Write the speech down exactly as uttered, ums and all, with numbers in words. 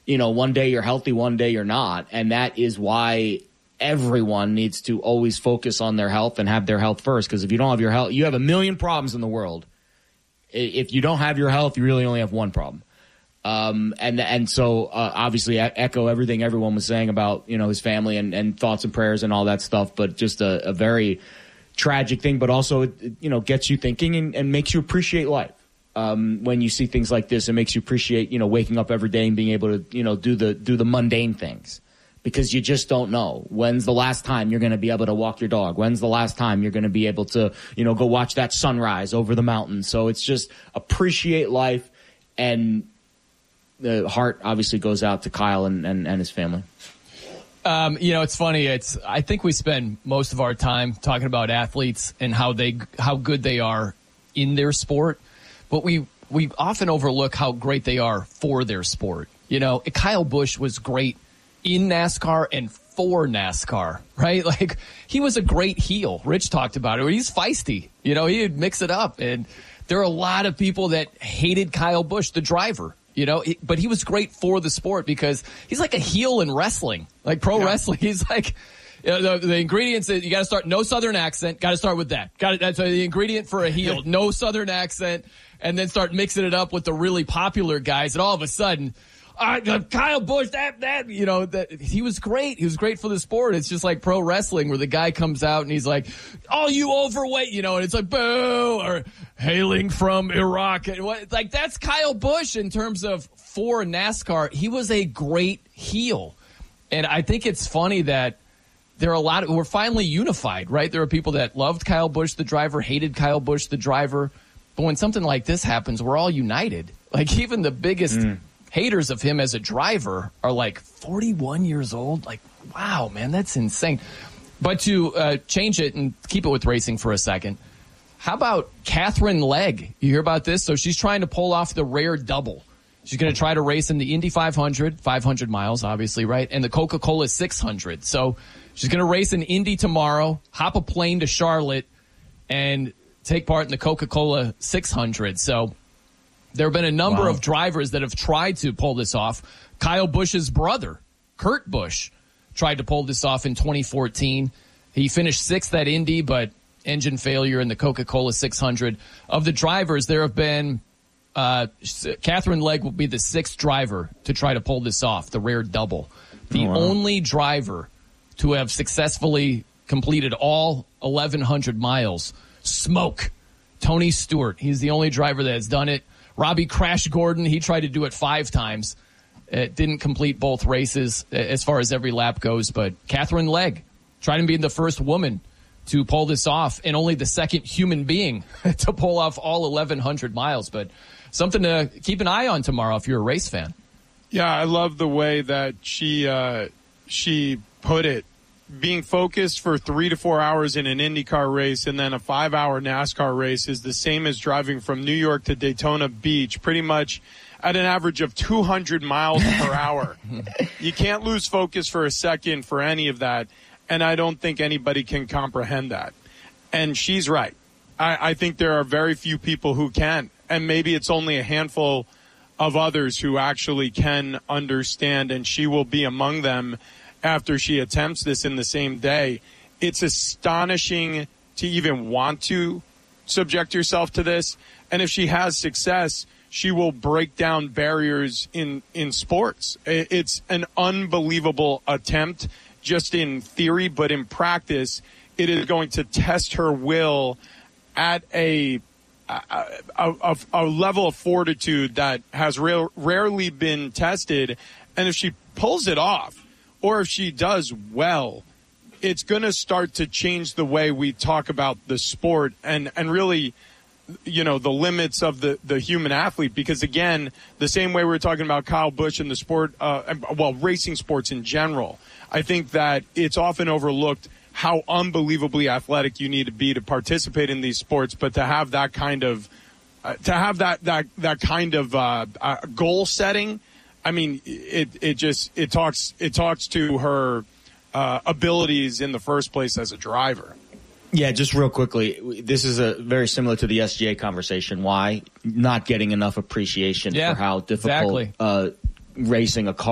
you know, one day you're healthy, one day you're not. And that is why everyone needs to always focus on their health and have their health first. Because if you don't have your health, you have a million problems in the world. If you don't have your health, you really only have one problem. Um, and, and so, uh, obviously I echo everything everyone was saying about, you know, his family and, and thoughts and prayers and all that stuff, but just a, a very tragic thing, but also, it, you know, gets you thinking and, and makes you appreciate life. Um, when you see things like this, it makes you appreciate, you know, waking up every day and being able to, you know, do the, do the mundane things, because you just don't know when's the last time you're going to be able to walk your dog. When's the last time you're going to be able to, you know, go watch that sunrise over the mountains. So it's just appreciate life, and the heart obviously goes out to Kyle and, and, and his family. Um, you know, it's funny. It's I think we spend most of our time talking about athletes and how they how good they are in their sport, but we we often overlook how great they are for their sport. You know, Kyle Busch was great in NASCAR and for NASCAR, right? Like, he was a great heel. Rich talked about it. He's feisty. You know, he'd mix it up, and there are a lot of people that hated Kyle Busch, the driver. You know, but he was great for the sport because he's like a heel in wrestling, like pro yeah. wrestling. He's like, you know, the, the ingredients that you got to start, no Southern accent. Got to start with that. Got that's the ingredient for a heel, no Southern accent, and then start mixing it up with the really popular guys. And all of a sudden, uh, Kyle Busch, that, that, you know, that he was great. He was great for the sport. It's just like pro wrestling where the guy comes out and he's like, oh, you overweight, you know, and it's like, boo, or hailing from Iraq. Like, that's Kyle Busch in terms of for NASCAR. He was a great heel. And I think it's funny that there are a lot of, we're finally unified, right? There are people that loved Kyle Busch, the driver, hated Kyle Busch, the driver. But when something like this happens, we're all united. Like, even the biggest mm. haters of him as a driver are like forty-one years old. Like, wow, man, that's insane. But to uh, change it and keep it with racing for a second, how about Katherine Legge? You hear about this? So she's trying to pull off the rare double. She's going to try to race in the Indy five hundred, five hundred miles, obviously, right? And the Coca-Cola six hundred. So she's going to race in Indy tomorrow, hop a plane to Charlotte, and take part in the Coca-Cola six hundred. So there have been a number wow. of drivers that have tried to pull this off. Kyle Busch's brother, Kurt Busch, tried to pull this off in twenty fourteen. He finished sixth at Indy, but engine failure in the Coca-Cola six hundred. Of the drivers, there have been uh, Katherine Legge will be the sixth driver to try to pull this off, the rare double. The oh, wow. only driver to have successfully completed all eleven hundred miles. Smoke. Tony Stewart. He's the only driver that has done it. Robbie Crash Gordon, he tried to do it five times. It didn't complete both races as far as every lap goes, but Katherine Legge tried to be the first woman to pull this off and only the second human being to pull off all eleven hundred miles. But something to keep an eye on tomorrow if you're a race fan. Yeah, I love the way that she uh, she put it. Being focused for three to four hours in an IndyCar race and then a five-hour NASCAR race is the same as driving from New York to Daytona Beach, pretty much at an average of two hundred miles per hour. You can't lose focus for a second for any of that, and I don't think anybody can comprehend that. And she's right. I, I think there are very few people who can, and maybe it's only a handful of others who actually can understand, and she will be among them after she attempts this in the same day. It's astonishing to even want to subject yourself to this. And if she has success, she will break down barriers in, in sports. It's an unbelievable attempt just in theory, but in practice, it is going to test her will at a a, a, a level of fortitude that has rare, rarely been tested. And if she pulls it off, or if she does well, it's going to start to change the way we talk about the sport and, and really, you know, the limits of the, the human athlete. Because, again, the same way we were talking about Kyle Busch and the sport, uh, well, racing sports in general, I think that it's often overlooked how unbelievably athletic you need to be to participate in these sports. But to have that kind of uh, to have that, that, that kind of uh, uh, goal setting, I mean, it it just it talks it talks to her uh, abilities in the first place as a driver. Yeah, just real quickly, this is a very similar to the S G A conversation. Why not getting enough appreciation yeah, for how difficult exactly. uh, racing a car